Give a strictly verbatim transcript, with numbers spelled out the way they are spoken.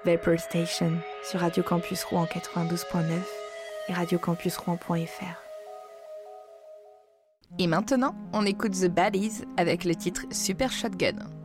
Vapor Station sur Radio Campus Rouen quatre-vingt-douze virgule neuf et radio campus rouen point f r. Et maintenant, on écoute The Baddies avec le titre Super Shotgun.